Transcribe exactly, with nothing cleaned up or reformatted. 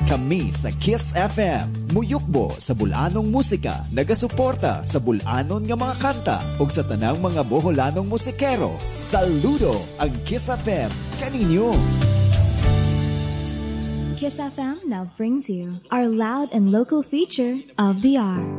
Kami sa Kiss F M, muyukbo sa bulanong musika, nagasuporta sa bulanon nga mga kanta ug sa tanang mga Boholanong musikero. Saludo ang Kiss F M kaninyo. Kiss F M now brings you our loud and local feature of the hour.